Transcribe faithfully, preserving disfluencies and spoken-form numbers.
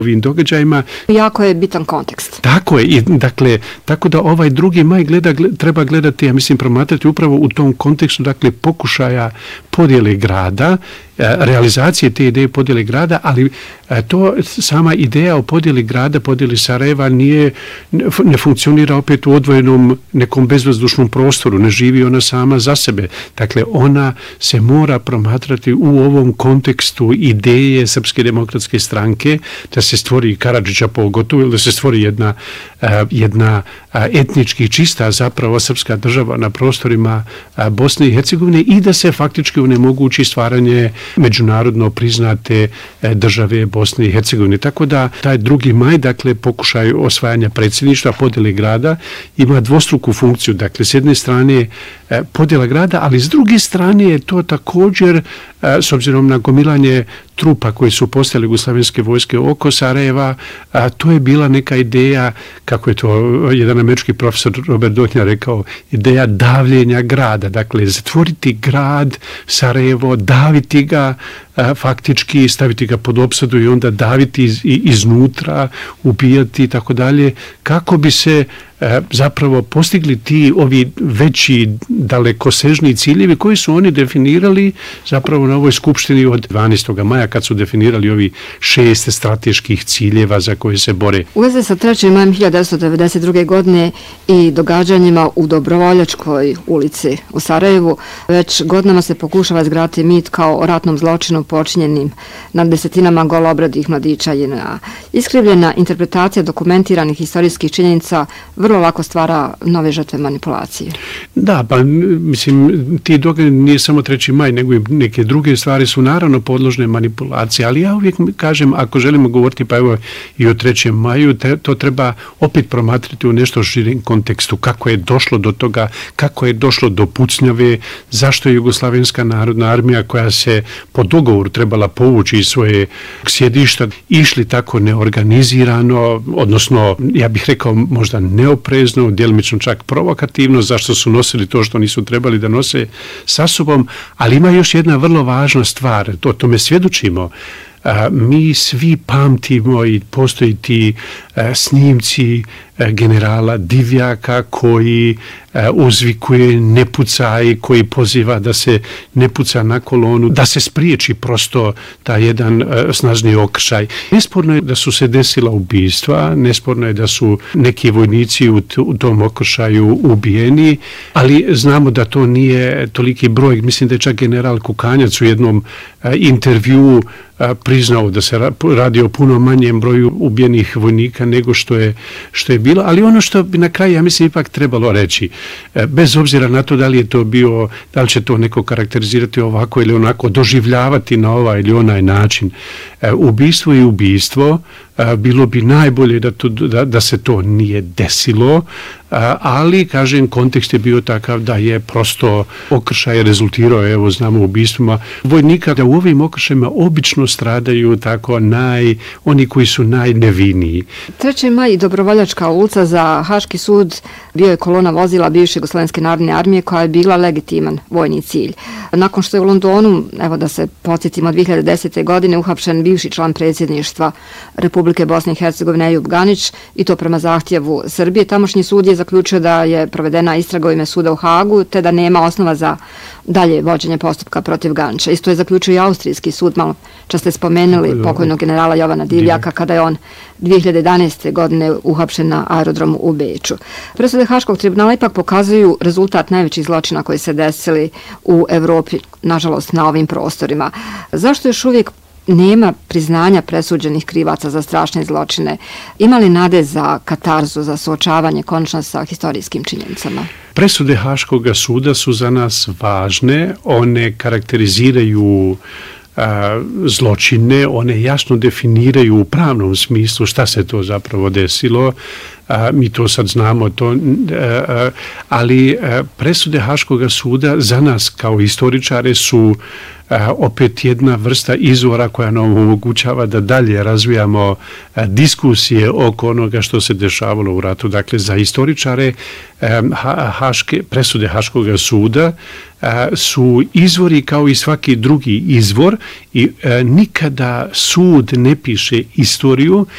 ovim događajima. Jako je bitan kontekst. Tako je. I, dakle, tako da ovaj drugi maj gleda, gleda, treba gledati, ja mislim, promatrati upravo u tom kontekstu, dakle, pokušaja podjele grada, realizacije te ideje podjele grada, ali to sama ideja o podjeli grada, podjeli Sarajeva nije, ne funkcionira opet u odvojenom nekom bezvazdušnom prostoru, ne živi ona sama za sebe. Dakle, ona se mora promatrati u ovom kontekstu ideje Srpske demokratske stranke, da se stvori Karadžića pogotovo, ili da se stvori jedna, jedna etnički čista zapravo srpska država na prostorima Bosne i Hercegovine i da se faktički onemogući stvaranje međunarodno priznate države Bosne i Hercegovine. Tako da taj drugi maj, dakle, pokušaj osvajanja predsjedništva, podjele grada, ima dvostruku funkciju. Dakle, s jedne strane podjela grada, ali s druge strane je to također, s obzirom na gomilanje trupa koji su postali jugoslavenske vojske oko Sarajeva, a to je bila neka ideja, kako je to jedan američki profesor Robert Dohnja rekao, ideja davljenja grada. Dakle, zatvoriti grad Sarajevo, daviti ga, a, faktički staviti ga pod opsadu i onda daviti iz, iznutra, ubijati i tako dalje, kako bi se a, zapravo postigli ti ovi veći dalekosežni ciljevi koji su oni definirali zapravo na ovoj skupštini od dvanaestog maja kad su definirali ovi šest strateških ciljeva za koje se bore. U vezi sa trećim majem hiljadu devetsto devedeset druge. godine i događanjima u Dobrovoljačkoj ulici u Sarajevu, već godinama se pokušava izgraditi mit kao o ratnom zločinu počinjenim nad desetinama golobradih mladića J N A. Iskrivljena interpretacija dokumentiranih historijskih činjenica vrlo lako stvara nove žrtve manipulacije. Da, pa mislim, ti događaji nije samo treći maj, nego i neke druge stvari su naravno podložne manipulacije, ali ja uvijek kažem, ako želimo govoriti pa evo i o trećem maju, te, to treba opet promatrati u nešto širim kontekstu, kako je došlo do toga, kako je došlo do pucnjave, zašto je Jugoslavenska narodna armija koja se po dogovoru trebala povući iz svoje sjedišta, išli tako neorganizirano, odnosno, ja bih rekao možda neoprezno, djelomično čak provokativno, zašto su nosili to što nisu trebali da nose sa sobom, ali ima još jedna vrlo važna stvar, to tome svjedočimo. A, mi svi pamtimo i postoji ti a, snimci a, generala Divjaka koji a, uzvikuje ne pucaj, koji poziva da se ne puca na kolonu, da se spriječi prosto ta jedan a, snažni okršaj. Nesporno je da su se desila ubijstva, nesporno je da su neki vojnici u, t- u tom okršaju ubijeni, ali znamo da to nije toliki broj. Mislim da je čak general Kukanjac u jednom a, intervjuu priznao da se radi o puno manjem broju ubijenih vojnika nego što je, što je bilo, ali ono što bi na kraju, ja mislim, ipak trebalo reći, bez obzira na to da li je to bio, da li će to neko karakterizirati ovako ili onako, doživljavati na ovaj ili onaj način, ubijstvo i ubijstvo, bilo bi najbolje da, to, da, da se to nije desilo, ali, kažem, kontekst je bio takav da je prosto okršaj rezultirao, evo, znamo, ubijstvima vojnika, da u ovim okršajima obično stradaju tako naj, oni koji su najneviniji. treći maj i Dobrovoljačka ulica za Haški sud bio je kolona vozila bivše Jugoslovenske narodne armije koja je bila legitiman vojni cilj. Nakon što je u Londonu, evo da se podsjetimo, dvije hiljade desete. godine uhapšen bivši član predsjedništva Republike Bosne i Hercegovine Ejub Ganić, i to prema zahtjevu Srbije, tamošnji sud je zaključio da je provedena istraga u ime suda u Hagu, te da nema osnova za dalje vođenje postupka protiv Ganića. Isto je zaključio i austrijski sud, malo čas ste spomenuli pokojnog generala Jovana Divjaka, kada je on dvije hiljade jedanaeste. godine uhapšen na aerodromu u Beču. Presude Haškog tribunala ipak pokazuju rezultat najvećih zločina koji se desili u Evropi, nažalost, na ovim prostorima. Zašto još uvijek nema priznanja presuđenih krivaca za strašne zločine? Ima li nade za katarzu, za suočavanje konačno sa historijskim činjenicama? Presude Haškog suda su za nas važne, one karakteriziraju a, zločine, one jasno definiraju u pravnom smislu šta se to zapravo desilo. A, mi to sad znamo, to, a, a, ali a, presude Haškog suda za nas kao historičare su a, opet jedna vrsta izvora koja nam omogućava da dalje razvijamo a, diskusije oko onoga što se dešavalo u ratu. Dakle, za historičare a, ha, haške, presude Haškog suda a, su izvori kao i svaki drugi izvor i a, nikada sud ne piše istoriju